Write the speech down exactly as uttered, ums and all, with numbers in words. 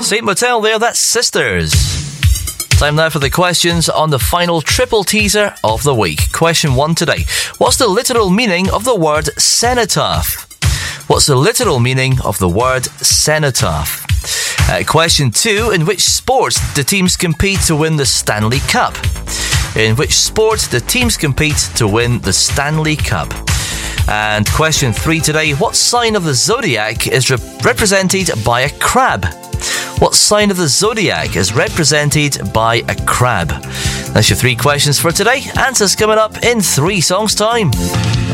Saint Motel there, that's Sisters. Time now for the questions on the final triple teaser of the week. Question one today. What's the literal meaning of the word cenotaph? What's the literal meaning of the word cenotaph? Uh, question two. In which sport do teams compete to win the Stanley Cup? In which sport do teams compete to win the Stanley Cup? And question three today. What sign of the zodiac is re- represented by a crab? What sign of the zodiac is represented by a crab? That's your three questions for today. Answers coming up in three songs' time.